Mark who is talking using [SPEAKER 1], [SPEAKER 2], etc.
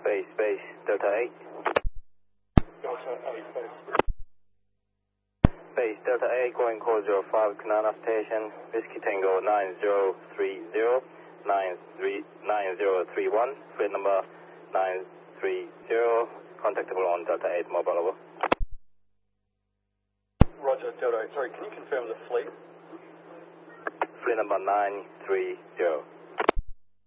[SPEAKER 1] Base Delta 8.
[SPEAKER 2] Delta 8, base.
[SPEAKER 1] Base Delta 8, going call 05 Kanana Station, Whiskey Tango 9030, 9031, flight number 930, contactable on Delta 8 mobile, over.
[SPEAKER 2] Roger, Delta 8. Sorry, can you confirm the fleet?
[SPEAKER 1] Flight number 930.